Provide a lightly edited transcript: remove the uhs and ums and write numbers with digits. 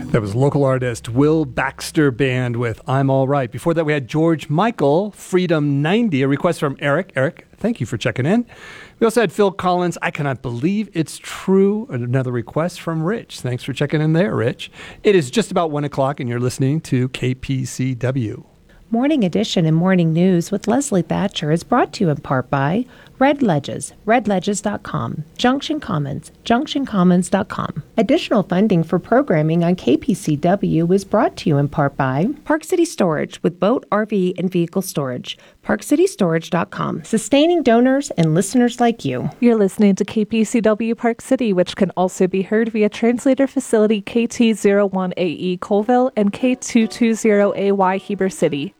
That was local artist Will Baxter Band with I'm All Right. Before that, we had George Michael, Freedom 90, a request from Eric. Eric, thank you for checking in. We also had Phil Collins, I Cannot Believe It's True, another request from Rich. Thanks for checking in there, Rich. It is just about 1 o'clock, and you're listening to KPCW. Morning Edition and Morning News with Leslie Thatcher is brought to you in part by Red Ledges, redledges.com, Junction Commons, junctioncommons.com. Additional funding for programming on KPCW is brought to you in part by Park City Storage with boat, RV, and vehicle storage, parkcitystorage.com, sustaining donors and listeners like you. You're listening to KPCW Park City, which can also be heard via translator facility KT01AE Colville and K220AY Heber City.